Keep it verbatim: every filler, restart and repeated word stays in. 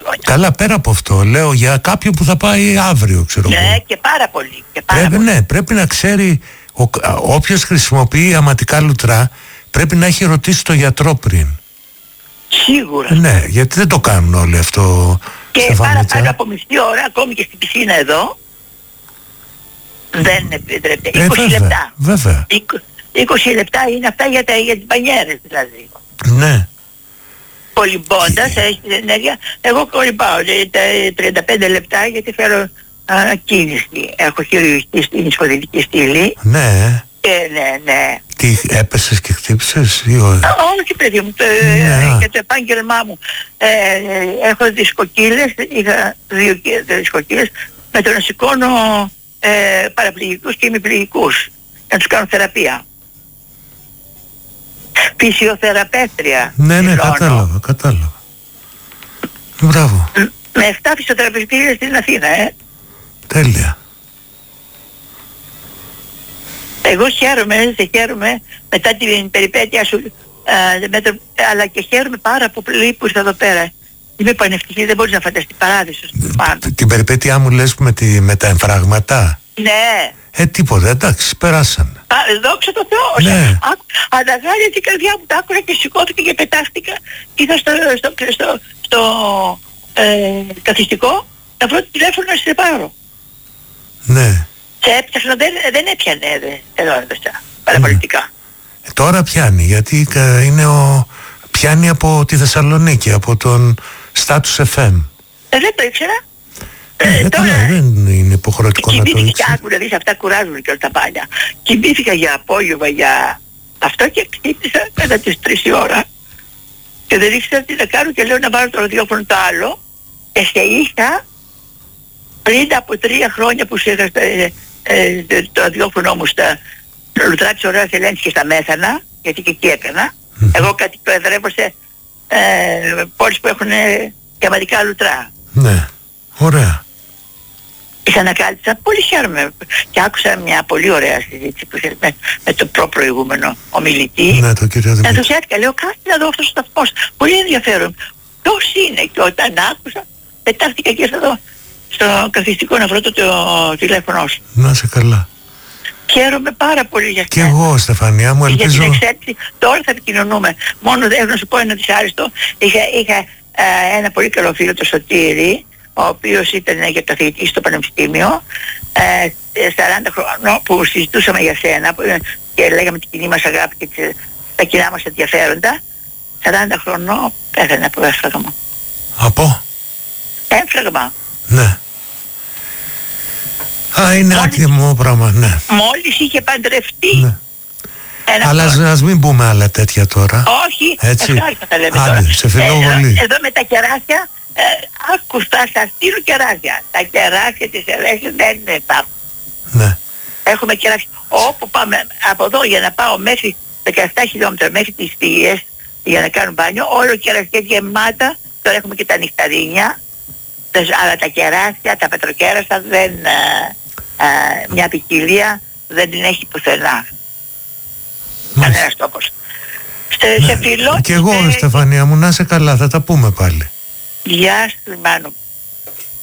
χρόνια. Καλά, πέρα από αυτό, λέω για κάποιον που θα πάει αύριο, ξέρω εγώ. Ναι, και πάρα πολύ. Και πάρα πρέπει, πολύ. Ναι, πρέπει να ξέρει, όποιος χρησιμοποιεί αματικά λουτρά, πρέπει να έχει ρωτήσει τον γιατρό πριν. Σίγουρα. Ναι, γιατί δεν το κάνουν όλοι αυτό. Και παραπάνω από μισή ώρα, ακόμη και στην πισίνα εδώ, δεν επιτρέπεται. Ε, είκοσι βέβαια, λεπτά. Βέβαια. είκοσι λεπτά είναι αυτά για, τα, για τις μπανιέρες δηλαδή. Ναι. Κολυμπώντας, Και... έχει την ενέργεια. Εγώ κολυμπάω τα τριάντα πέντε λεπτά γιατί θέλω α, κίνηση. Έχω χειρουργική στην ισχοδυτική στήλη. Ναι. Και ναι, ναι. Τι, έπεσες και χτύπησες ή όχι? Όχι παιδί μου, το, ναι. για το επάγγελμά μου. Ε, έχω δισκοκύλες, είχα δύο δισκοκύλες με το να σηκώνω ε, παραπληγικούς και ημιπληγικούς. Να τους κάνω θεραπεία. Φυσιοθεραπεύτρια. Ναι, ναι, κατάλαβα, κατάλαβα. Μπράβο. Με εφτά φυσιοθεραπευτήρια στην Αθήνα, ε. Τέλεια. Εγώ χαίρομαι, σε χαίρομαι μετά την περιπέτεια σου, ε, με το, αλλά και χαίρομαι πάρα πολύ που ήρθα εδώ πέρα. Είμαι πανευτυχή, δεν μπορείς να φανταστείς παράδεισο στο πάνω. Την περιπέτειά μου λες με, τη, με τα εμφράγματα? Ναι. Ε, τίποτα, εντάξει, περάσαν. Α, δόξα τω Θεώ. Ναι. Αναγάλια την καρδιά μου, τα άκουσα και σηκώθηκα και πετάχτηκα. Ήρθα στο, στο, στο, στο ε, καθιστικό να βρω το τηλέφωνο να σε πάρω. Ναι. Σε έψαχνα, δεν, δεν έπιανε εδώ έδωσα, παραπολιτικά. Ε, τώρα πιάνει, γιατί είναι ο... πιάνει από τη Θεσσαλονίκη, από τον Status εφ εμ. Ε, δεν το ήξερα. Ε, ε, τώρα δεν είναι υποχρεωτικό να το ήξερα. ήξερα. Και άκου να δεις, αυτά κουράζουν και όλα τα πάλια. Κοιμήθηκα για απόγευμα για αυτό και ξύπνησα κατά τις τρεις η ώρα. Και δεν ήξερα τι να κάνω και λέω να πάρω το ραδιόφωνο το άλλο. Και σε είχα πριν από τρία χρόνια που σε είχα στα, ε, ε, το ραδιόφωνο μου στα λουτρά της Ωραίας Ελένης και στα Μέθανα, γιατί και εκεί έκανα. Mm-hmm. Εγώ κάτι το εδρεύω σε ε, πόλεις που έχουν γραμματικά λουτρά. Ναι, ωραία. Τις ανακάλυψα, πολύ χαίρομαι και άκουσα μια πολύ ωραία συζήτηση που είχε με, με τον προ-προηγούμενο ομιλητή. Ναι, το κύριο Δημήτρη. Ενθουσιάστηκα, λέω κάτι να δω αυτός ο σταθμός, πολύ ενδιαφέρον. Ποιος είναι? Και όταν άκουσα, πετάχτηκα και ήρθα εδώ στο καθιστικό να βρω το, το, το τηλέφωνο σου. Να είσαι καλά. Χαίρομαι πάρα πολύ για και εγώ, Στεφανία μου, ελπίζω. Για την εξέλιξη, τώρα θα επικοινωνούμε. Μόνο δεν έχω να σου πω ένα δυσάρεστο. Είχα, είχα ε, ένα πολύ καλό φίλο, το Σωτήρη, ο οποίος ήταν για καθηγητή στο Πανεπιστήμιο, ε, σαράντα χρονών, που συζητούσαμε για σένα που, και λέγαμε την κοινή μας αγάπη και τις, τα κοινά μας ενδιαφέροντα. σαράντα χρονών πέθανε από έμφραγμα. Από? Έμφραγμα. Ναι. Α, είναι άτιμο πράγμα, ναι. Μόλις είχε παντρευτεί. Ναι. Αλλά ας μην πούμε άλλα τέτοια τώρα. Όχι, έτσι. Ευχάριστα τα λέμε Άντε, τώρα. σε φιλώ ε, πολύ. Εδώ με τα κεράσια, ε, άκου, θα σας στείλω κεράσια. Τα κεράσια της Ελένης δεν υπάρχουν. Ναι. Έχουμε κεράσια. Όπου πάμε από εδώ για να πάω μέχρι δεκαεπτά χιλιόμετρα μέχρι τις Πηγές για να κάνω μπάνιο, όλο κεράσια γεμάτα. Τώρα έχουμε και τα νυχταρίνια. Αλλά τα κεράσια, τα πετροκέραστα δεν... Ε, ε, μια ποικιλία δεν την έχει πουθενά. Κανένας τόπος. Σε, ναι. σε φιλό. Και εγώ, ε, Στεφανία μου, να είσαι καλά, θα τα πούμε πάλι. Γεια σου, Μάνο.